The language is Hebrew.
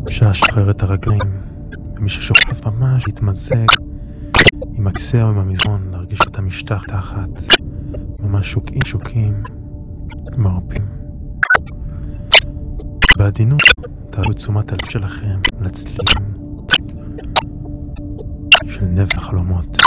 שעה שחרר את הרגלים, ומי ששוכב ממש להתמזג עם הכיסא או עם המזרון, להרגיש את המשטח תחת, ממש שוקים, מרפים. בעדינות, תעלו את תשומת הלב שלכם לצלילים של נבל החלומות.